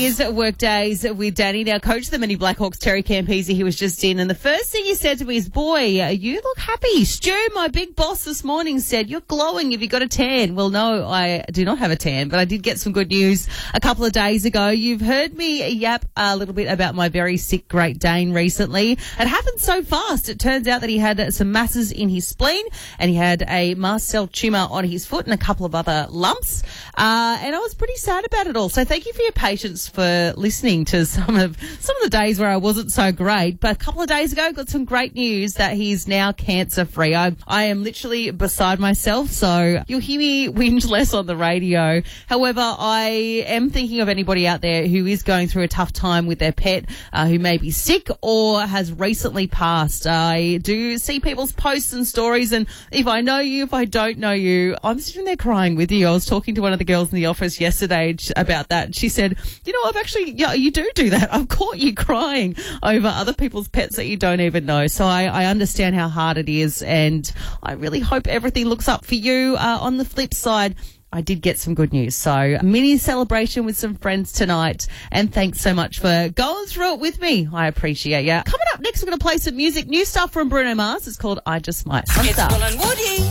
Is at work days with Danny. Now, coach of the mini Blackhawks, Terry Campese, he was just in, and the first thing he said to me is, boy, you look happy. Stu, my big boss this morning, said, you're glowing. Have you got a tan? Well, no, I do not have a tan, but I did get some good news a couple of days ago. You've heard me yap a little bit about my very sick Great Dane recently. It happened so fast. It turns out that he had some masses in his spleen, and he had a mast cell tumour on his foot and a couple of other lumps. And I was pretty sad about it all. So thank you for your patience for listening to some of the days where I wasn't so great. But a couple of days ago, got some great news that he's now cancer free. I am literally beside myself, so you'll hear me whinge less on the radio. However, I am thinking of anybody out there who is going through a tough time with their pet, who may be sick or has recently passed. I do see people's posts and stories, and if I know you, if I don't know you, I'm sitting there crying with you. I was talking to one of the girls in the office yesterday about that. She said, you know, I've actually, yeah, you do that. I've caught you crying over other people's pets that you don't even know. So I understand how hard it is, and I really hope everything looks up for you. On the flip side, I did get some good news. So a mini celebration with some friends tonight, and thanks so much for going through it with me. I appreciate you. Coming up next, we're going to play some music. New stuff from Bruno Mars. It's called I Just Might. It's Will and Woody.